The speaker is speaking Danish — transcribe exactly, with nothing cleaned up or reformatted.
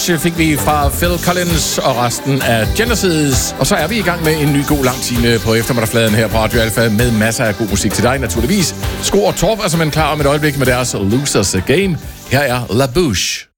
fik vi fra Phil Collins og resten af Genesis. Og så er vi i gang med en ny god lang time på eftermiddagsfladen her på Radio Alpha med masser af god musik til dig naturligvis. Sko og Torp er som en klar om et øjeblik med deres Losers Game. Her er La Bouche.